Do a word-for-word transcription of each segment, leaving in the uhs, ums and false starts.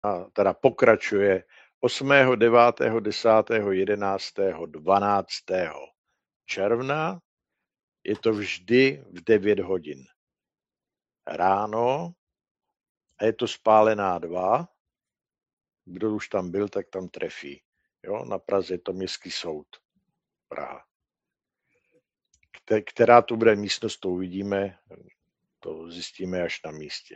teda pokračuje osmého devátého desátého jedenáctého dvanáctého června. Je to vždy v devět hodin ráno a je to Spálená dva. Kdo už tam byl, tak tam trefí. Jo? Na Praze je to Městský soud Praha. Která tu bude místnost, to uvidíme, to zjistíme až na místě.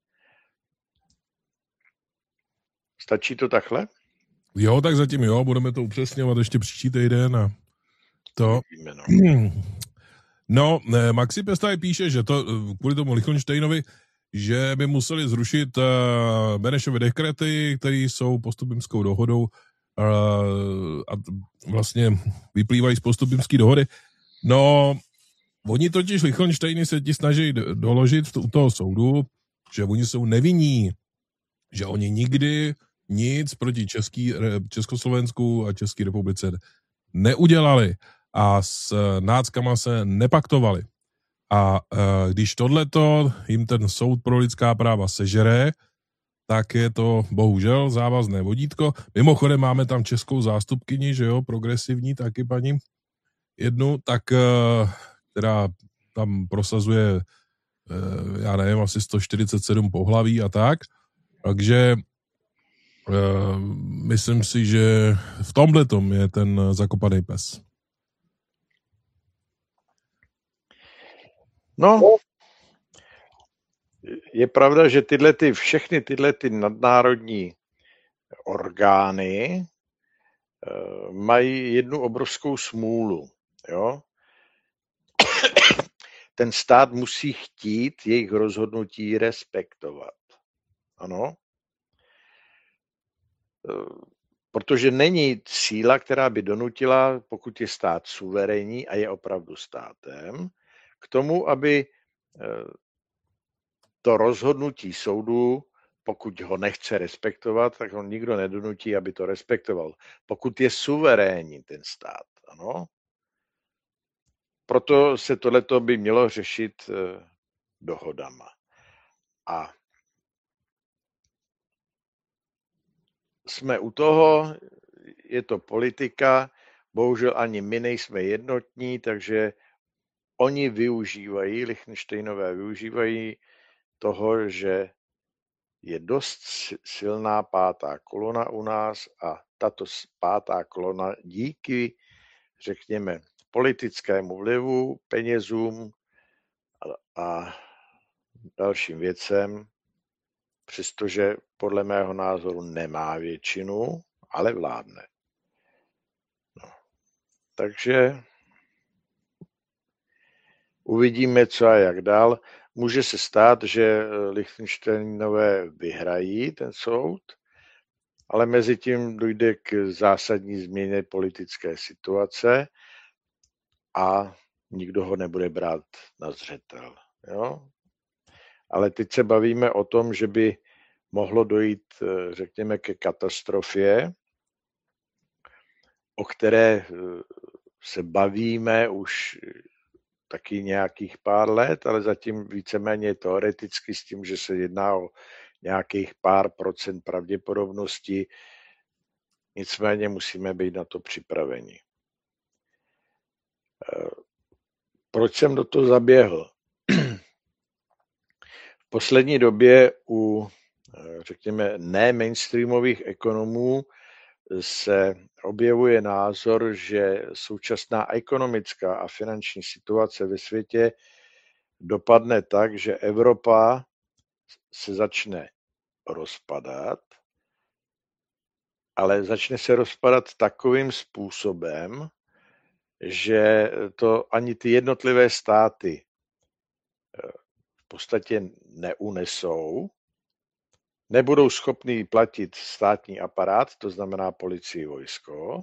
Stačí to takhle? Jo, tak zatím jo, budeme to upřesňovat ještě příští týden a to. Uvidíme, no. No, Maxi Pestaj píše, že to kvůli tomu Lichtensteinovi, že by museli zrušit uh, Benešovy dekrety, které jsou postupimskou dohodou uh, a vlastně vyplývají z postupimské dohody. No, oni totiž Lichtensteiny se ti snaží doložit u toho soudu, že oni jsou nevinní, že oni nikdy nic proti Český, Československu a České republice neudělali a s náckama se nepaktovali. A e, když tohleto jim ten soud pro lidská práva sežere, tak je to bohužel závazné vodítko. Mimochodem máme tam českou zástupkyni, že jo, progresivní taky paní jednu, tak e, která tam prosazuje, e, já nevím, asi sto čtyřicet sedm pohlaví a tak. Takže e, myslím si, že v tomhletom je ten zakopaný pes. No, je pravda, že tyhle ty, všechny tyhle ty nadnárodní orgány uh, mají jednu obrovskou smůlu. Jo? Ten stát musí chtít jejich rozhodnutí respektovat. Ano? Uh, protože není síla, která by donutila, pokud je stát suverénní a je opravdu státem, k tomu, aby to rozhodnutí soudu, pokud ho nechce respektovat, tak ho nikdo nedonutí, aby to respektoval. Pokud je suverénní ten stát, ano. Proto se tohleto by mělo řešit dohodama. A jsme u toho, je to politika, bohužel ani my nejsme jednotní, takže oni využívají, Lichtensteinové využívají toho, že je dost silná pátá kolona u nás a tato pátá kolona díky, řekněme, politickému vlivu, penězům a, a dalším věcem, přestože podle mého názoru nemá většinu, ale vládne. No. Takže uvidíme, co a jak dál. Může se stát, že Lichtensteinové vyhrají ten soud, ale mezi tím dojde k zásadní změně politické situace a nikdo ho nebude brát na zřetel. Jo? Ale teď se bavíme o tom, že by mohlo dojít, řekněme, ke katastrofě, o které se bavíme už taky nějakých pár let, ale zatím víceméně teoreticky s tím, že se jedná o nějakých pár procent pravděpodobnosti. Nicméně musíme být na to připraveni. Proč jsem do toho zaběhl? V poslední době u, řekněme, ne mainstreamových ekonomů se objevuje názor, že současná ekonomická a finanční situace ve světě dopadne tak, že Evropa se začne rozpadat, ale začne se rozpadat takovým způsobem, že to ani ty jednotlivé státy v podstatě neunesou, nebudou schopni platit státní aparát, to znamená policii, vojsko,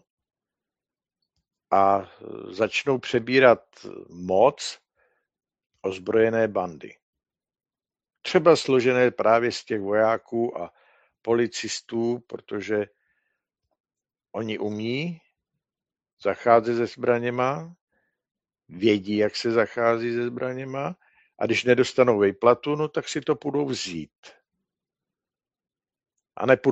a začnou přebírat moc ozbrojené bandy. Třeba složené právě z těch vojáků a policistů, protože oni umí zacházet se zbraněma, vědí, jak se zachází se zbraněma, a když nedostanou výplatu, no tak si to půjdou vzít. a nepůjdu